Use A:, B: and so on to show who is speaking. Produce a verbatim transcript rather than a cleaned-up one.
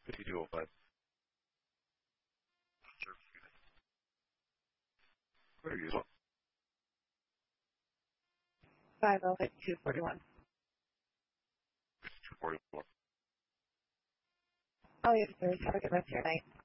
A: fifty-two oh five. Where are you as well?
B: five oh fifty-two forty-one.
A: fifty-two forty-one.
B: Oh, yes, sir. Have a good rest of your night.